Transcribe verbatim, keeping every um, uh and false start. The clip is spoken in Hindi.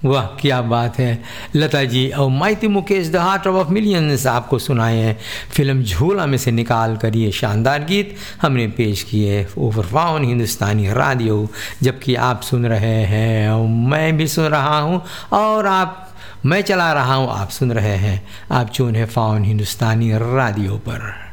वाह क्या बात है लता जी। और माइती Mukesh the heart of millions आपको सुनाए हैं फिल्म झूला में से निकाल कर ये शानदार गीत हमने पेश किए ओवर फाउन हिंदुस्तानी रेडियो। जबकि आप सुन रहे हैं और मैं भी सुन रहा हूँ और आप मैं चला रहा हूँ, आप सुन रहे हैं, आप चुन है फाउन हिंदुस्तानी रेडियो पर।